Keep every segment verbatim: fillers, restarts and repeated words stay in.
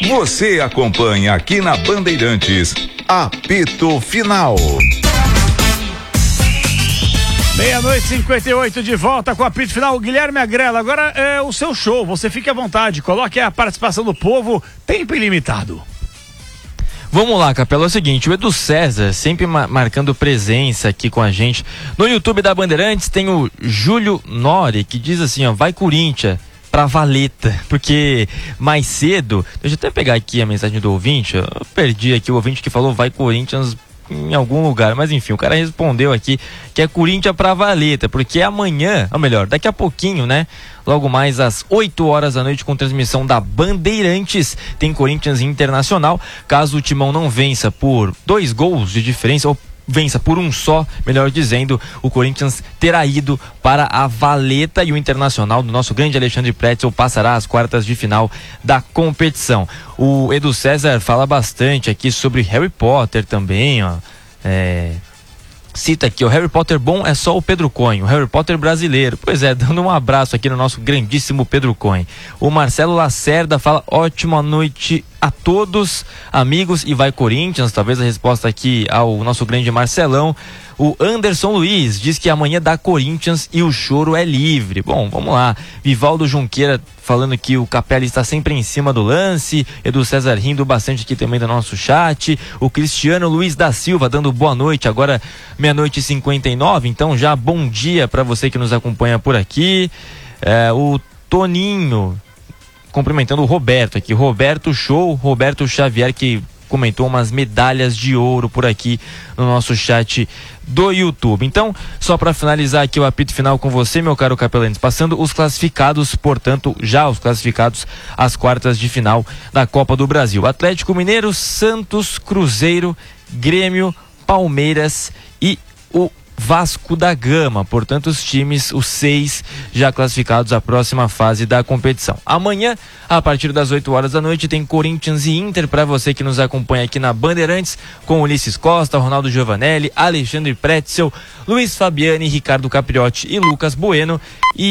Você acompanha aqui na Bandeirantes, apito final. Meia-noite e cinquenta e oito, de volta com o apito final. Guilherme Agrela, agora é o seu show, você fique à vontade, coloque a participação do povo, tempo ilimitado. Vamos lá, Capela, é o seguinte, o Edu César sempre ma- marcando presença aqui com a gente. No YouTube da Bandeirantes tem o Júlio Nori, que diz assim, ó, vai Corinthians pra valeta, porque mais cedo, deixa eu até pegar aqui a mensagem do ouvinte, eu perdi aqui o ouvinte que falou vai Corinthians em algum lugar, mas enfim, o cara respondeu aqui que é Corinthians pra valeta, porque amanhã, ou melhor, daqui a pouquinho, né, logo mais às oito horas da noite, com transmissão da Bandeirantes, tem Corinthians Internacional. Caso o Timão não vença por dois gols de diferença, ou vença por um só, melhor dizendo, o Corinthians terá ido para a valeta e o Internacional do nosso grande Alexandre Pretzel passará às quartas de final da competição. O Edu César fala bastante aqui sobre Harry Potter também, ó. É... Cita aqui, o Harry Potter bom é só o Pedro Cohen, o Harry Potter brasileiro. Pois é, dando um abraço aqui no nosso grandíssimo Pedro Cohen. O Marcelo Lacerda fala, ótima noite a todos, amigos, e vai Corinthians, talvez a resposta aqui ao nosso grande Marcelão. O Anderson Luiz diz que amanhã dá Corinthians e o choro é livre. Bom, vamos lá. Vivaldo Junqueira falando que o Capelli está sempre em cima do lance. Edu César rindo bastante aqui também do nosso chat. O Cristiano Luiz da Silva dando boa noite, agora meia-noite e cinquenta e nove. Então já bom dia para você que nos acompanha por aqui. É, o Toninho cumprimentando o Roberto aqui. Roberto Show, Roberto Xavier, que comentou umas medalhas de ouro por aqui no nosso chat do YouTube. Então, só para finalizar aqui o apito final com você, meu caro Capelães, passando os classificados, portanto, já os classificados às quartas de final da Copa do Brasil. Atlético Mineiro, Santos, Cruzeiro, Grêmio, Palmeiras e o Vasco da Gama, portanto os times, os seis já classificados à próxima fase da competição. Amanhã, a partir das oito horas da noite, tem Corinthians e Inter para você que nos acompanha aqui na Bandeirantes, com Ulisses Costa, Ronaldo Giovanelli, Alexandre Pretzel, Luiz Fabiani, Ricardo Capriotti e Lucas Bueno.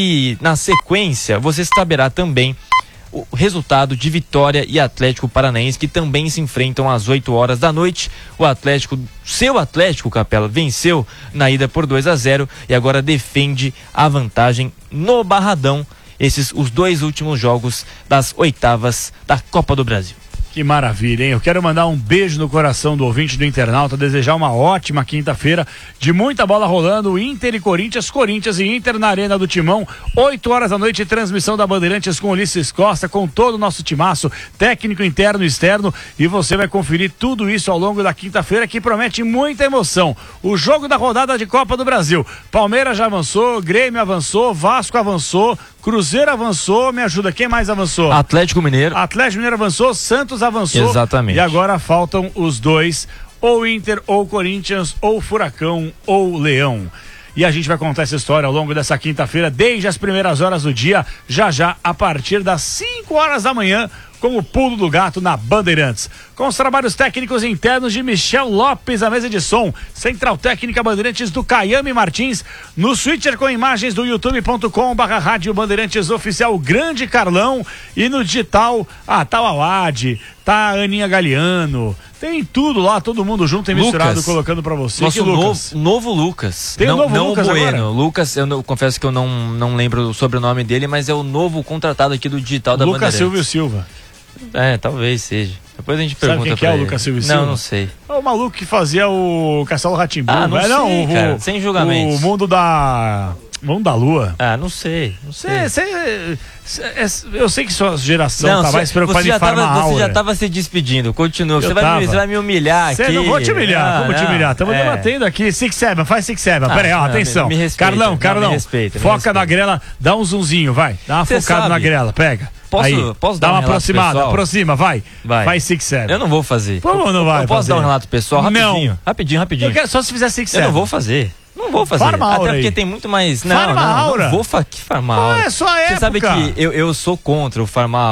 E na sequência, você saberá também o resultado de Vitória e Atlético Paranaense, que também se enfrentam às oito horas da noite. O Atlético, seu Atlético, Capela, venceu na ida por dois a zero e agora defende a vantagem no Barradão. Esses os dois últimos jogos das oitavas da Copa do Brasil. Que maravilha, hein? Eu quero mandar um beijo no coração do ouvinte do internauta, desejar uma ótima quinta-feira, de muita bola rolando, Inter e Corinthians, Corinthians e Inter na Arena do Timão, oito horas da noite, transmissão da Bandeirantes com Ulisses Costa, com todo o nosso timaço, técnico interno e externo, e você vai conferir tudo isso ao longo da quinta-feira, que promete muita emoção. O jogo da rodada de Copa do Brasil, Palmeiras já avançou, Grêmio avançou, Vasco avançou, Cruzeiro avançou, me ajuda, quem mais avançou? Atlético Mineiro. Atlético Mineiro avançou, Santos avançou. Exatamente. E agora faltam os dois, ou Inter, ou Corinthians, ou Furacão, ou Leão. E a gente vai contar essa história ao longo dessa quinta-feira, desde as primeiras horas do dia, já já, a partir das cinco horas da manhã, com o Pulo do Gato na Bandeirantes. Com os trabalhos técnicos internos de Michel Lopes, a mesa de som, Central Técnica Bandeirantes do Caiame Martins, no switcher com imagens do youtube ponto com barra rádio Bandeirantes Oficial Grande Carlão, e no digital, a Tal Awad, tá a Aninha Galeano, tem tudo lá, todo mundo junto e misturado, Lucas, colocando pra você. Nosso que Lucas? novo, novo Lucas. Tem não, o novo não Lucas o Bueno. agora? Lucas, eu não, confesso que eu não, não lembro o sobrenome dele, mas é o novo contratado aqui do digital da Lucas Bandeirantes. Silvio Silva. É, talvez seja. Depois a gente Sabe pergunta quem que pra é o ele. Lucas Silva Silva? Não, não sei. É o maluco que fazia o Castelo Rá-Tim-Bum. Ah, não é, sei, não, o, cara, sem julgamentos. O mundo da... Mundo da Lua. Ah, não sei. Não sei. Cê, cê, cê, eu sei que sua geração não, tá cê, mais preocupada você já em Farma tava, Aura. Você já tava se despedindo. Continua. Você vai, tava. me, você vai me humilhar Cê aqui. Não vou te humilhar. Ah, Como não, te humilhar? Estamos é. debatendo aqui. Six Seven, faz Six Seven. Ah, Pera aí, ó, não, atenção. Me, me respeita, Carlão, não, Carlão. me respeita, me foca respeita. na grela, dá um zoomzinho, vai. Dá uma Cê focada sabe. na grela, pega. Posso, aí, posso dá dar uma um relato aproximada, pessoal? aproxima, vai. Vai. Faz Six Seven. Eu não vou fazer. Como não vai Eu posso fazer? dar um relato pessoal rapidinho? Não. Rapidinho, rapidinho. Eu quero só se fizer Six Eu Seven. não vou fazer. Não vou fazer. Farma Aura Até porque aí. tem muito mais. Não, Farma não, Aura. não vou fa... Que Farma Pô, Aura. é só época. Você sabe que eu, eu sou contra o Farma